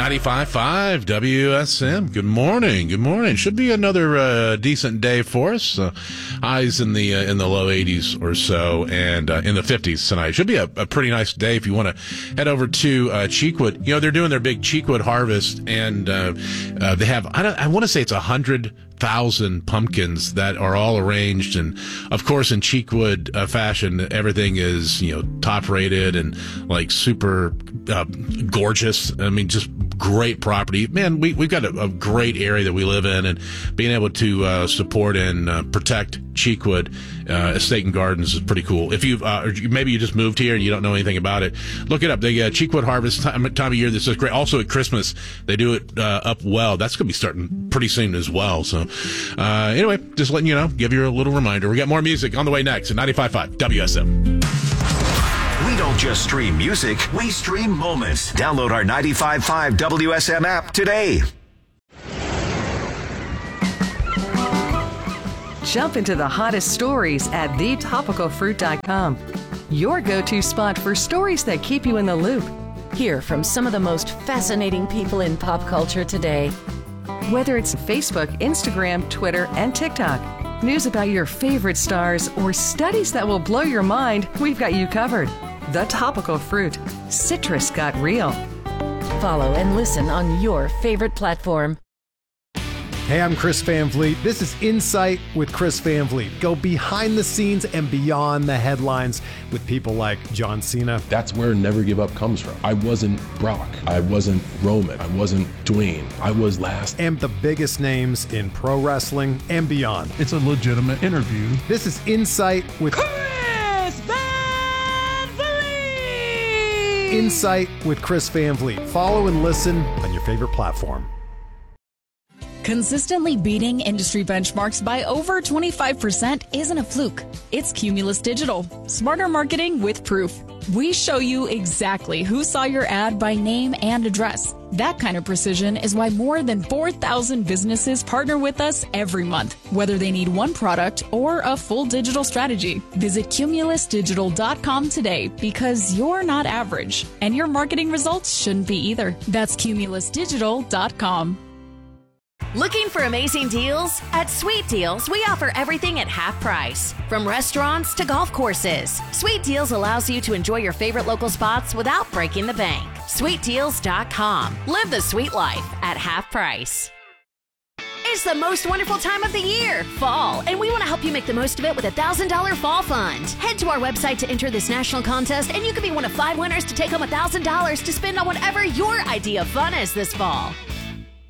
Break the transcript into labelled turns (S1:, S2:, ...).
S1: 95.5 WSM. Good morning. Good morning. Should be another decent day for us. Highs in the low 80s or so, and in the 50s tonight. Should be a pretty nice day if you want to head over to Cheekwood. You know, they're doing their big Cheekwood harvest, and they have, I want to say it's 100,000 pumpkins that are all arranged, and of course in Cheekwood fashion, everything is, you know, top rated and like super gorgeous. I mean, just great property. Man, we've got a great area that we live in, and being able to support and protect Cheekwood Estate and Gardens is pretty cool. If you've maybe you just moved here and you don't know anything about it, look it up. They Cheekwood harvest time of year. This is great. Also at Christmas, they do it up well. That's going to be starting pretty soon as well. So anyway, just letting you know, give you a little reminder. We got more music on the way next at 95.5 WSM.
S2: We don't just stream music, we stream moments. Download our 95.5 WSM app today.
S3: Jump into the hottest stories at thetopicalfruit.com. Your go-to spot for stories that keep you in the loop.
S4: Hear from some of the most fascinating people in pop culture today.
S3: Whether it's Facebook, Instagram, Twitter, and TikTok, news about your favorite stars, or studies that will blow your mind, we've got you covered. The Topical Fruit. Citrus got real.
S4: Follow and listen on your favorite platform.
S5: Hey, I'm Chris Van Vliet. This is Insight with Chris Van Vliet. Go behind the scenes and beyond the headlines with people like John Cena.
S6: That's where Never Give Up comes from. I wasn't Brock. I wasn't Roman. I wasn't Dwayne. I was last.
S5: And the biggest names in pro wrestling and beyond.
S7: It's a legitimate interview.
S5: This is Insight with
S8: Chris Van Vliet.
S5: Insight with Chris Van Vliet. Follow and listen on your favorite platform.
S9: Consistently beating industry benchmarks by over 25% isn't a fluke. It's Cumulus Digital. Smarter marketing with proof. We show you exactly who saw your ad by name and address. That kind of precision is why more than 4,000 businesses partner with us every month, whether they need one product or a full digital strategy. Visit cumulusdigital.com today, because you're not average, and your marketing results shouldn't be either. That's cumulusdigital.com.
S10: Looking for amazing deals? At Sweet Deals, we offer everything at half price. From restaurants to golf courses, Sweet Deals allows you to enjoy your favorite local spots without breaking the bank. SweetDeals.com. Live the sweet life at half price. It's the most wonderful time of the year, fall, and we want to help you make the most of it with a $1,000 fall fund. Head to our website to enter this national contest, and you could be one of 5 winners to take home $1,000 to spend on whatever your idea of fun is this fall.